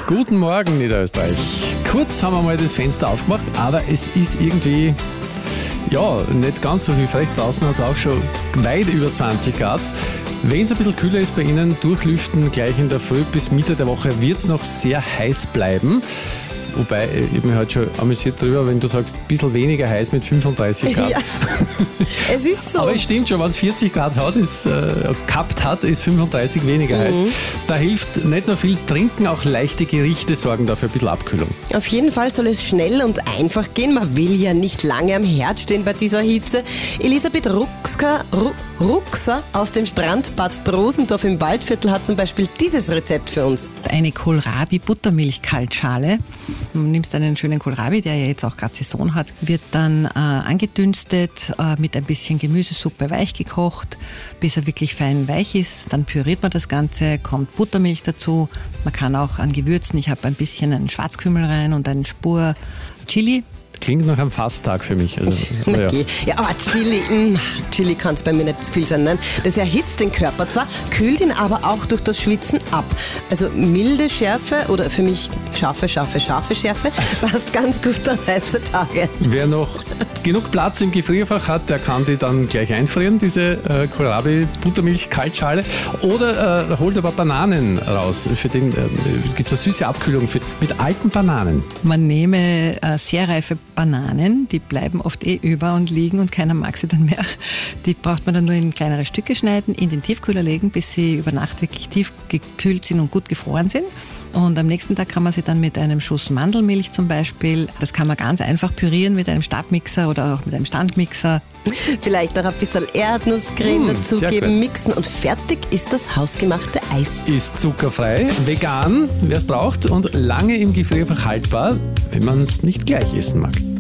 Guten Morgen, Niederösterreich. Kurz haben wir mal das Fenster aufgemacht, aber es ist irgendwie, nicht ganz so hilfreich. Draußen hat es auch schon weit über 20 Grad. Wenn es ein bisschen kühler ist bei Ihnen, durchlüften gleich in der Früh bis Mitte der Woche wird es noch sehr heiß bleiben. Wobei, ich habe mich heute schon amüsiert drüber, wenn du sagst, ein bisschen weniger heiß mit 35 Grad. Ja, es ist so. Aber es stimmt schon, wenn es 40 Grad gehabt hat, ist 35 weniger heiß. Da hilft nicht nur viel trinken, auch leichte Gerichte sorgen dafür ein bisschen Abkühlung. Auf jeden Fall soll es schnell und einfach gehen. Man will ja nicht lange am Herd stehen bei dieser Hitze. Elisabeth Ruxer aus dem Strand Bad Drosendorf im Waldviertel hat zum Beispiel dieses Rezept für uns. Eine Kohlrabi-Buttermilch-Kaltschale. Du nimmst einen schönen Kohlrabi, der ja jetzt auch gerade Saison hat, wird dann angedünstet, mit ein bisschen Gemüsesuppe weich gekocht, bis er wirklich fein weich ist. Dann püriert man das Ganze, kommt Buttermilch dazu. Man kann auch an Gewürzen, ich habe ein bisschen einen Schwarzkümmel rein und eine Spur Chili. Klingt nach einem Fasttag für mich. Also, ja, aber Chili kann es bei mir nicht viel sein. Nein. Das erhitzt den Körper zwar, kühlt ihn aber auch durch das Schwitzen ab. Also milde Schärfe oder für mich scharfe Schärfe passt ganz gut an heiße Tage. Wer noch genug Platz im Gefrierfach hat, der kann die dann gleich einfrieren, diese Kohlrabi-Buttermilch-Kaltschale. Oder holt ein paar Bananen raus. Für den gibt es eine süße Abkühlung mit alten Bananen. Man nehme sehr reife Bananen, die bleiben oft über und liegen und keiner mag sie dann mehr. Die braucht man dann nur in kleinere Stücke schneiden, in den Tiefkühler legen, bis sie über Nacht wirklich tief gekühlt sind und gut gefroren sind. Und am nächsten Tag kann man sie dann mit einem Schuss Mandelmilch zum Beispiel, das kann man ganz einfach pürieren mit einem Stabmixer oder auch mit einem Standmixer. Vielleicht noch ein bisschen Erdnusscreme dazugeben, mixen und fertig ist das hausgemachte Eis. Ist zuckerfrei, vegan, wer es braucht und lange im Gefrierfach haltbar, wenn man es nicht gleich essen mag.